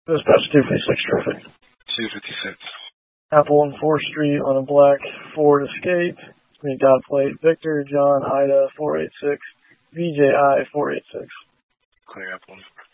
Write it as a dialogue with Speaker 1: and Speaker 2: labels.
Speaker 1: Dispatch 256 traffic.
Speaker 2: 256.
Speaker 1: Apple and 4th Street on a black Ford Escape. Dot plate Victor John Ida 486 VJI 486.
Speaker 2: Clear Apple.